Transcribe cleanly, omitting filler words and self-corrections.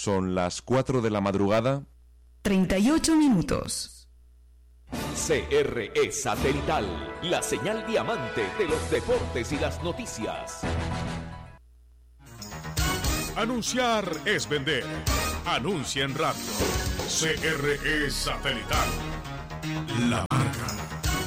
Son las 4 de la madrugada. 38 minutos. CRE Satelital, la señal diamante de los deportes y las noticias. Anunciar es vender. Anuncia en radio. CRE Satelital. La